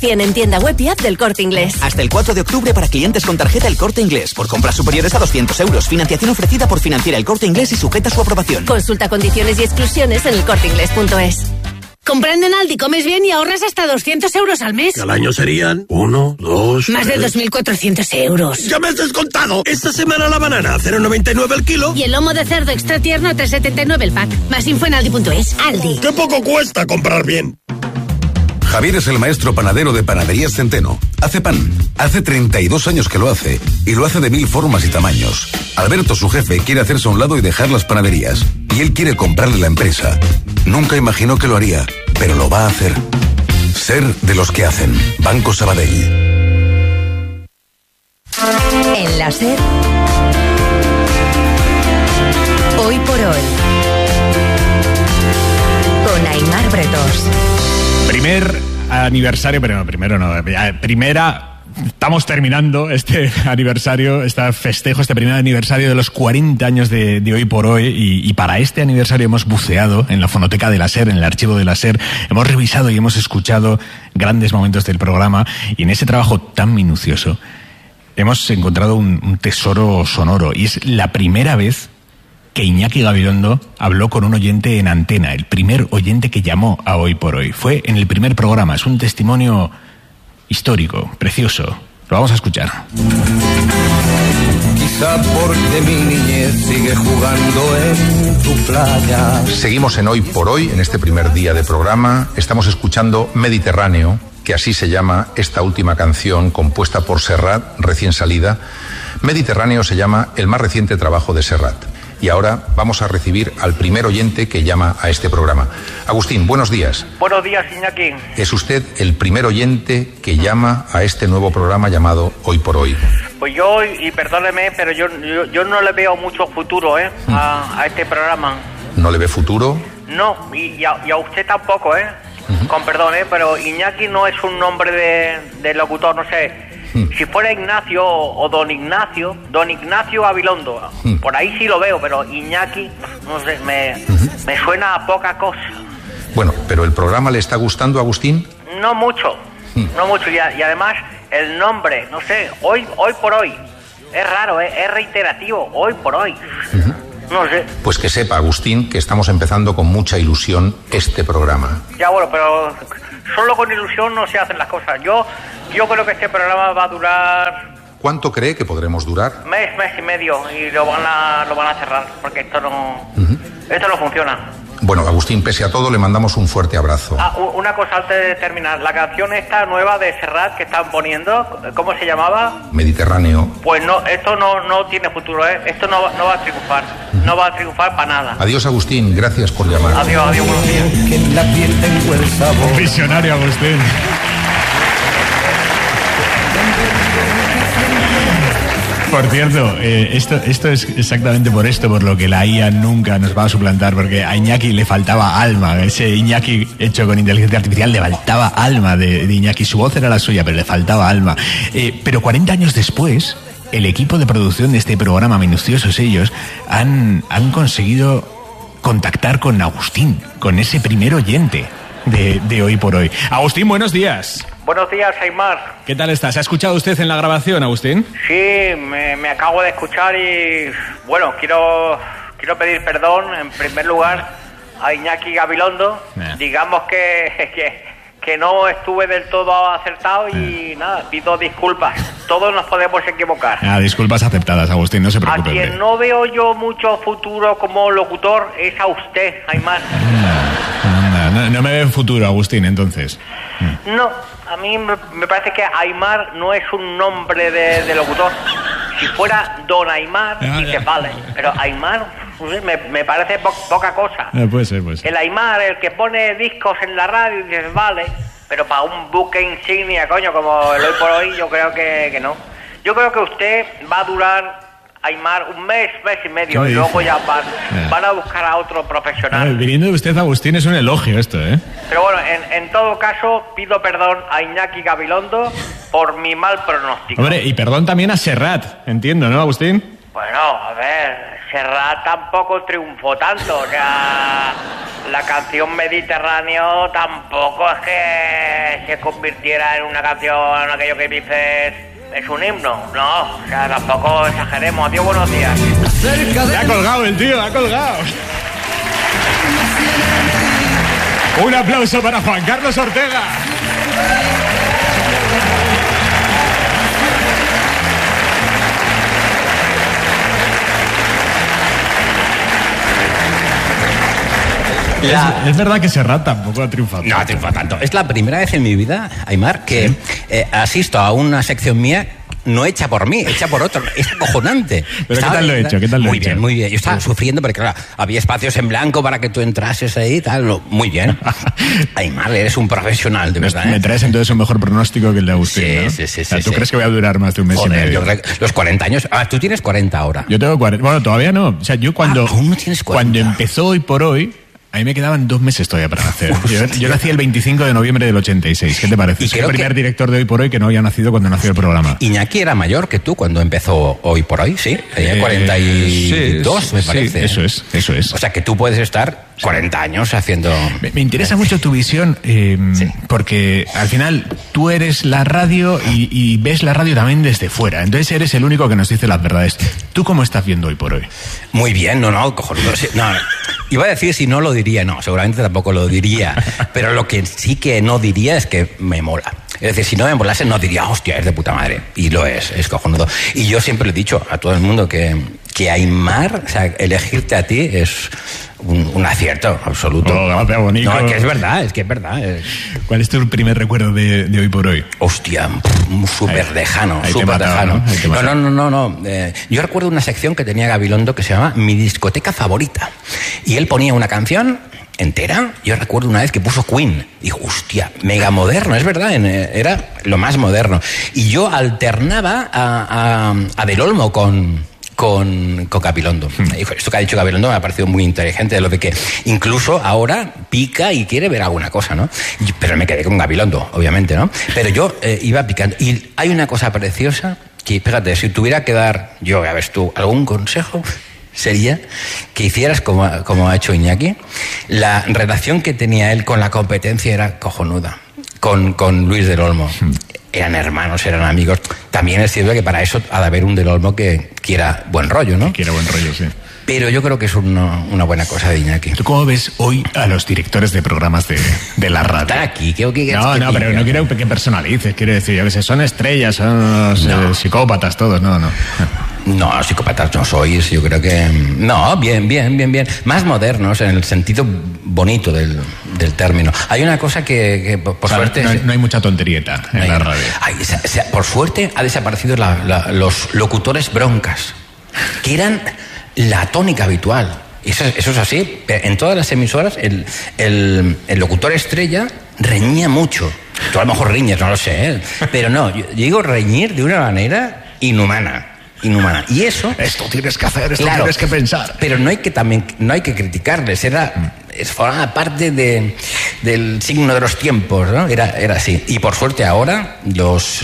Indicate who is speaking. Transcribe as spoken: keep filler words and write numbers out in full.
Speaker 1: cien en tienda web y app del Corte Inglés.
Speaker 2: Hasta el cuatro de octubre para clientes con tarjeta El Corte Inglés. Por compras superiores a doscientos euros. Financiación ofrecida por Financiera El Corte Inglés y sujeta a su aprobación.
Speaker 1: Consulta condiciones y exclusiones en el corte inglés punto es.
Speaker 3: Comprando en Aldi comes bien y ahorras hasta doscientos euros al mes.
Speaker 4: Al año serían uno, dos...
Speaker 3: Más de dos mil cuatrocientos euros.
Speaker 4: ¡Ya me has descontado! Esta semana la banana a cero coma noventa y nueve el kilo.
Speaker 3: Y el lomo de cerdo extra tierno a tres coma setenta y nueve el pack. Más info en aldi punto es. Aldi.
Speaker 4: ¡Qué poco cuesta comprar bien!
Speaker 5: Javier es el maestro panadero de Panaderías Centeno. Hace pan. Hace treinta y dos años que lo hace. Y lo hace de mil formas y tamaños. Alberto, su jefe, quiere hacerse a un lado y dejar las panaderías. Y él quiere comprarle la empresa. Nunca imaginó que lo haría, pero lo va a hacer. Ser de los que hacen. Banco Sabadell.
Speaker 6: En la SER, hoy por hoy, con Aimar Bretos.
Speaker 7: Primer aniversario, pero no, primero no, primera... Estamos terminando este aniversario, este festejo, este primer aniversario de los cuarenta años de, de Hoy por Hoy y, y para este aniversario hemos buceado en la fonoteca de la SER, en el archivo de la SER, hemos revisado y hemos escuchado grandes momentos del programa y en ese trabajo tan minucioso hemos encontrado un, un tesoro sonoro y es la primera vez que Iñaki Gabilondo habló con un oyente en antena, el primer oyente que llamó a Hoy por Hoy. Fue en el primer programa, es un testimonio histórico, precioso. Lo vamos a escuchar.
Speaker 8: Quizá porque mi niñez sigue jugando en tu playa.
Speaker 9: Seguimos en Hoy por Hoy, en este primer día de programa. Estamos escuchando Mediterráneo, que así se llama esta última canción compuesta por Serrat, recién salida. Mediterráneo se llama el más reciente trabajo de Serrat. Y ahora vamos a recibir al primer oyente que llama a este programa. Agustín, buenos días.
Speaker 10: Buenos días, Iñaki.
Speaker 9: ¿Es usted el primer oyente que llama a este nuevo programa llamado Hoy por Hoy?
Speaker 10: Pues yo, y perdóneme, pero yo, yo, yo no le veo mucho futuro ¿eh? a, a este programa.
Speaker 9: ¿No le ve futuro?
Speaker 10: No, y, y, a, y a usted tampoco, ¿eh? Uh-huh. Con perdón, ¿eh? Pero Iñaki no es un nombre de, de locutor, no sé. Si fuera Ignacio o Don Ignacio, Don Ignacio Gabilondo, mm. por ahí sí lo veo, pero Iñaki, no sé, me, uh-huh. me suena a poca cosa.
Speaker 9: Bueno, pero ¿el programa le está gustando, Agustín?
Speaker 10: No mucho, mm. no mucho, y, a, y además el nombre, no sé, hoy hoy por hoy, es raro, ¿eh? Es reiterativo, hoy por hoy. Uh-huh. No sé.
Speaker 9: Pues que sepa, Agustín, que estamos empezando con mucha ilusión este programa.
Speaker 10: Ya, bueno, pero solo con ilusión no se hacen las cosas. Yo yo creo que este programa va a durar...
Speaker 9: ¿Cuánto cree que podremos durar?
Speaker 10: Mes, mes y medio, y lo van a, lo van a cerrar, porque esto no... Uh-huh. Esto no funciona.
Speaker 9: Bueno, Agustín, pese a todo, le mandamos un fuerte abrazo.
Speaker 10: Ah, una cosa antes de terminar. La canción esta nueva de Serrat que están poniendo, ¿cómo se llamaba?
Speaker 9: Mediterráneo.
Speaker 10: Pues no, esto no, no tiene futuro, ¿eh? Esto no, no va a triunfar. No va a triunfar para nada.
Speaker 9: Adiós, Agustín. Gracias por llamar.
Speaker 10: Adiós, adiós, buenos días.
Speaker 8: Que en la piel tengo el sabor.
Speaker 7: Visionario, Agustín. Por cierto, eh, esto, esto es exactamente por esto, por lo que la I A nunca nos va a suplantar, porque a Iñaki le faltaba alma. Ese Iñaki hecho con inteligencia artificial le faltaba alma de, de Iñaki. Su voz era la suya, pero le faltaba alma. Eh, pero cuarenta años después, el equipo de producción de este programa, minuciosos ellos, han, han conseguido contactar con Agustín, con ese primer oyente de, de Hoy por Hoy. Agustín, buenos días.
Speaker 10: Buenos días, Aimar.
Speaker 7: ¿Qué tal estás? ¿Ha escuchado usted en la grabación, Agustín?
Speaker 10: Sí, me, me acabo de escuchar y... Bueno, quiero quiero pedir perdón, en primer lugar, a Iñaki Gabilondo. Eh. Digamos que, que, que no estuve del todo acertado y eh. nada, pido disculpas. Todos nos podemos equivocar.
Speaker 7: Ah, disculpas aceptadas, Agustín, no se preocupe.
Speaker 10: A quien no veo yo mucho futuro como locutor es a usted, Aimar.
Speaker 7: Anda, no, no me ve en futuro, Agustín, entonces.
Speaker 10: No, a mí me parece que Aimar no es un nombre de, de locutor. Si fuera Don Aimar, ah, dice, vale, pero Aimar me, me parece po poca cosa.
Speaker 7: No, puede ser, puede ser.
Speaker 10: El Aimar, el que pone discos en la radio, dice, vale, pero para un buque insignia, coño, como el Hoy por Hoy, yo creo que, que no. Yo creo que usted va a durar, Aimar, un mes, mes y medio, y luego ya van, van a buscar a otro profesional.
Speaker 7: Ver, viniendo de usted, Agustín, es un elogio esto, ¿eh?
Speaker 10: Pero bueno, en, en todo caso, pido perdón a Iñaki Gabilondo por mi mal pronóstico.
Speaker 7: Hombre, y perdón también a Serrat, entiendo, ¿no, Agustín?
Speaker 10: Bueno, a ver, Serrat tampoco triunfó tanto, o sea, la canción Mediterráneo tampoco es que se convirtiera en una canción, aquello que dices, es un himno, no, o sea, tampoco exageremos. Adiós, buenos días.
Speaker 7: Se ha colgado el tío, ha colgado. Un aplauso para Juan Carlos Ortega.
Speaker 11: La...
Speaker 7: Es, es verdad que Serrat tampoco ha triunfado.
Speaker 11: No ha triunfado tanto. Es la primera vez en mi vida, Aimar, que ¿sí? eh, asisto a una sección mía no hecha por mí, hecha por otro. Es acojonante.
Speaker 7: ¿Pero estaba, qué tal lo he hecho? ¿Qué tal lo
Speaker 11: muy
Speaker 7: he hecho?
Speaker 11: bien, muy bien. Yo estaba sí. sufriendo porque, claro, había espacios en blanco para que tú entrases ahí y tal. Lo, muy bien. Aimar, eres un profesional, de verdad.
Speaker 7: Me, ¿eh? me traes entonces un mejor pronóstico que el de Agustín,
Speaker 11: sí,
Speaker 7: ¿no?
Speaker 11: Sí, sí,
Speaker 7: o sea,
Speaker 11: sí.
Speaker 7: ¿tú
Speaker 11: sí.
Speaker 7: crees que voy a durar más de un mes
Speaker 11: Joder,
Speaker 7: y medio?
Speaker 11: Yo creo que los cuarenta años... Ah, tú tienes cuarenta ahora.
Speaker 7: Yo tengo cuarenta. Bueno, todavía no. O sea, yo cuando...
Speaker 11: Ah, aún no tienes cuarenta.
Speaker 7: Cuando empezó Hoy por Hoy... A mí me quedaban dos meses todavía para nacer. Yo, yo nací el veinticinco de noviembre del ochenta y seis. ¿Qué te parece?
Speaker 11: Y
Speaker 7: Soy el primer
Speaker 11: que...
Speaker 7: director de Hoy por Hoy que no había nacido cuando nació el programa.
Speaker 11: Iñaki era mayor que tú cuando empezó Hoy por Hoy, ¿sí? Tenía eh, cuarenta y dos, sí, me parece.
Speaker 7: Sí, eso es, eso es.
Speaker 11: O sea que tú puedes estar cuarenta años haciendo...
Speaker 7: Me, me interesa mucho tu visión, eh, sí. porque al final tú eres la radio y, y ves la radio también desde fuera. Entonces eres el único que nos dice las verdades. ¿Tú cómo estás viendo Hoy por Hoy?
Speaker 11: Muy bien, no, no, cojonudo. No, no. Iba a decir si no lo diría, no, seguramente tampoco lo diría. Pero lo que sí que no diría es que me mola. Es decir, si no me molase, no diría, hostia, es de puta madre. Y lo es, es cojonudo. Y yo siempre le he dicho a todo el mundo que, que Aimar, o sea, elegirte a ti es un, un acierto absoluto.
Speaker 7: Oh, gracias, bonito.
Speaker 11: No, es que es verdad, es que es verdad. Es...
Speaker 7: ¿Cuál es tu primer recuerdo de, de Hoy por Hoy?
Speaker 11: Hostia, súper lejano, súper lejano.
Speaker 7: ¿no?
Speaker 11: No, no, no, no. no. Eh, yo recuerdo una sección que tenía Gabilondo que se llama Mi discoteca favorita. Y él ponía una canción entera. Yo recuerdo una vez que puso Queen. Dijo, hostia, mega moderno, es verdad, era lo más moderno. Y yo alternaba a, a, a Del Olmo con... con, con Gabilondo. Hmm. Esto que ha dicho Gabilondo me ha parecido muy inteligente, de lo de que incluso ahora pica y quiere ver alguna cosa, ¿no? Pero me quedé con Gabilondo, obviamente, ¿no? Pero yo eh, iba picando. Y hay una cosa preciosa que, fíjate, si tuviera que dar yo, a ver tú, algún consejo, sería que hicieras como, como ha hecho Iñaki. La relación que tenía él con la competencia era cojonuda, con, con Luis del Olmo. Hmm. Eran hermanos, eran amigos. También es cierto que para eso ha de haber un Del Olmo que quiera buen rollo, ¿no?
Speaker 7: Que quiera buen rollo, sí.
Speaker 11: Pero yo creo que es una, una buena cosa de Iñaki.
Speaker 7: ¿Tú cómo ves hoy a los directores de programas de, de la radio?
Speaker 11: Están aquí, ¿qué, qué,
Speaker 7: No,
Speaker 11: qué
Speaker 7: no, pero no quiero que personalices. Quiero decir, yo que sé, son estrellas, son no. eh, psicópatas todos, no, no.
Speaker 11: No, psicópatas no sois, yo creo que... No, bien, bien, bien, bien. Más modernos, en el sentido bonito del, del término. Hay una cosa que, que por o sea, suerte...
Speaker 7: No, no hay mucha tonterieta en
Speaker 11: hay,
Speaker 7: la radio.
Speaker 11: Hay, o sea, por suerte ha desaparecido la, la, los locutores broncas, que eran la tónica habitual. Eso, eso es así. En todas las emisoras el, el, el locutor estrella reñía mucho. Tú a lo mejor riñes, no lo sé, ¿eh? Pero no, yo digo reñir de una manera inhumana. Inhumana. Y eso...
Speaker 7: Esto tienes que hacer, esto
Speaker 11: claro,
Speaker 7: tienes que pensar.
Speaker 11: Pero no hay que también, no hay que criticarles. Era, formaba parte de, del signo de los tiempos, ¿no? Era, era así. Y por suerte ahora los